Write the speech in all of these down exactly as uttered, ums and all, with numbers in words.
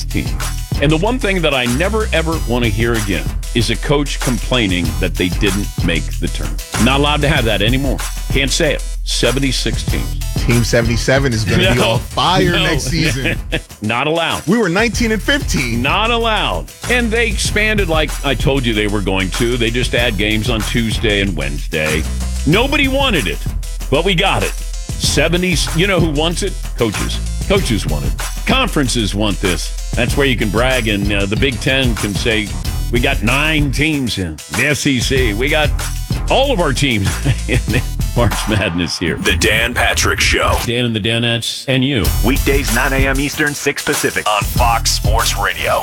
team. And the one thing that I never, ever want to hear again is a coach complaining that they didn't make the tournament. Not allowed to have that anymore. Can't say it. seventy-six teams. Team seventy-seven is going to no, be on fire no. next season. Not allowed. We were nineteen and fifteen. Not allowed. And they expanded like I told you they were going to. They just add games on Tuesday and Wednesday. Nobody wanted it, but we got it. seventies. You know who wants it? Coaches. Coaches want it. Conferences want this. That's where you can brag, and uh, the Big Ten can say, we got nine teams in. The S E C, we got all of our teams in March Madness here. The Dan Patrick Show. Dan and the Danettes and you. Weekdays, nine a.m. Eastern, six Pacific on Fox Sports Radio.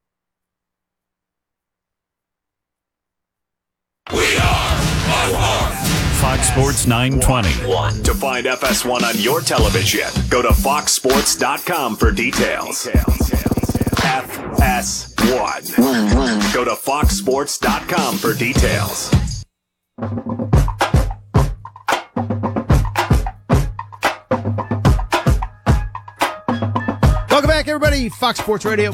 We are Fox Sports nine twenty. To find F S one on your television, go to fox sports dot com for details. F S one. Go to fox sports dot com for details. Welcome back, everybody. Fox Sports Radio.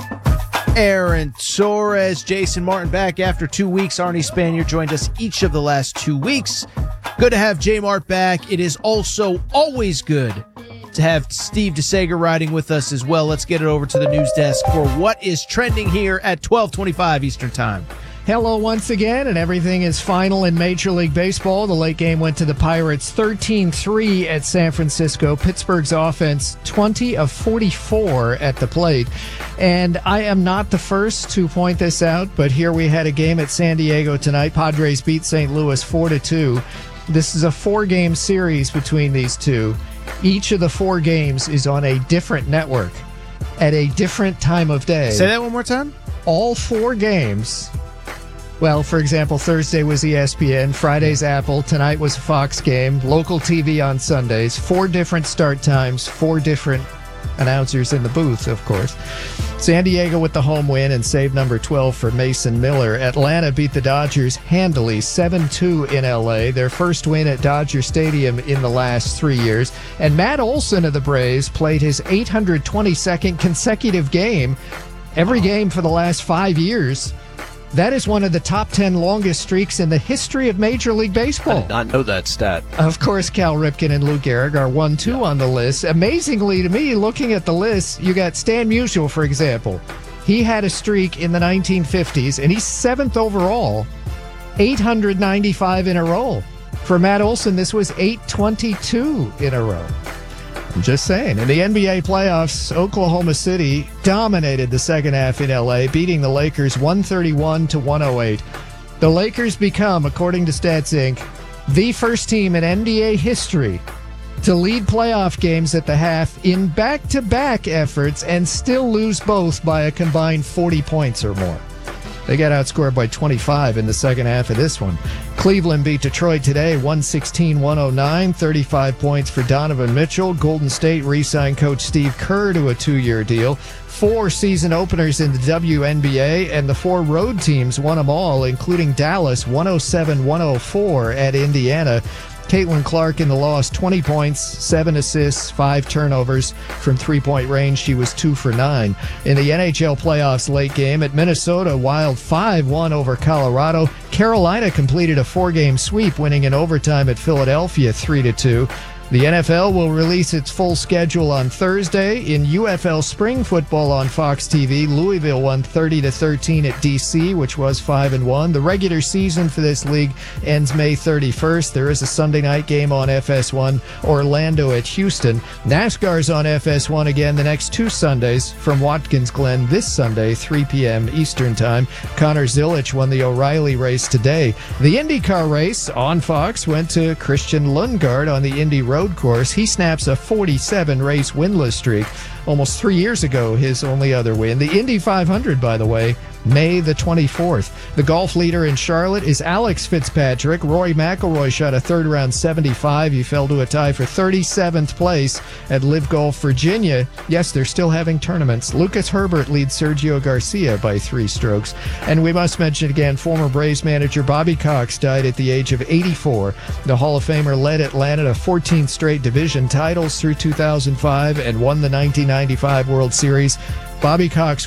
Aaron Torres, Jason Martin back after two weeks. Arnie Spanier joined us each of the last two weeks. Good to have J Mart back. It is also always good to have Steve DeSager riding with us as well. Let's get it over to the news desk for what is trending here at twelve twenty-five Eastern Time. Hello once again, and everything is final in Major League Baseball. The late game went to the Pirates thirteen three at San Francisco. Pittsburgh's offense twenty of forty-four at the plate. And I am not the first to point this out, but here we had a game at San Diego tonight. Padres beat Saint Louis four to two. This is a four-game series between these two. Each of the four games is on a different network at a different time of day. Say that one more time. All four games. Well, for example, Thursday was E S P N, Friday's Apple, tonight was a Fox game, local T V on Sundays, four different start times, four different announcers in the booth, of course. San Diego with the home win and save number twelve for Mason Miller. Atlanta beat the Dodgers handily seven two in L A, their first win at Dodger Stadium in the last three years. And Matt Olson of the Braves played his eight hundred twenty-second consecutive game, every game for the last five years. That is one of the top ten longest streaks in the history of Major League Baseball. I did not know that stat. Of course, Cal Ripken and Lou Gehrig are one two on the list. Amazingly to me, looking at the list, you got Stan Musial, for example. He had a streak in the nineteen fifties, and he's seventh overall, eight hundred ninety-five in a row. For Matt Olson, this was eight twenty-two in a row. I'm just saying. In the N B A playoffs, Oklahoma City dominated the second half in L A, beating the Lakers one thirty-one to one oh eight. The Lakers become, according to Stats Incorporated, the first team in N B A history to lead playoff games at the half in back-to-back efforts and still lose both by a combined forty points or more. They got outscored by twenty-five in the second half of this one. Cleveland beat Detroit today, one sixteen to one oh nine, thirty-five points for Donovan Mitchell. Golden State re-signed coach Steve Kerr to a two-year deal. Four season openers in the W N B A, and the four road teams won them all, including Dallas, one oh seven to one oh four at Indiana. Caitlin Clark in the loss, twenty points, seven assists, five turnovers from three-point range. She was two for nine. In the N H L playoffs late game at Minnesota, Wild five one over Colorado. Carolina completed a four-game sweep, winning in overtime at Philadelphia three to two. The N F L will release its full schedule on Thursday. In U F L spring football on Fox T V, Louisville won thirty to thirteen at D C, which was five and one. The regular season for this league ends May thirty-first. There is a Sunday night game on F S one, Orlando at Houston. NASCAR's on F S one again the next two Sundays from Watkins Glen this Sunday, three p.m. Eastern Time. Connor Zilic won the O'Reilly race today. The IndyCar race on Fox went to Christian Lundgaard on the Indy Road course. He snaps a forty-seven race winless streak. Almost three years ago, his only other win. The Indy five hundred, by the way, May the twenty-fourth. The golf leader in Charlotte is Alex Fitzpatrick. Rory McIlroy shot a third round seventy-five. He fell to a tie for thirty-seventh place at Live Golf Virginia. Yes, they're still having tournaments. Lucas Herbert leads Sergio Garcia by three strokes. And we must mention again, former Braves manager Bobby Cox died at the age of eighty-four. The Hall of Famer led Atlanta to fourteen straight division titles through two thousand five and won the nineteen ninety-five World Series. Bobby Cox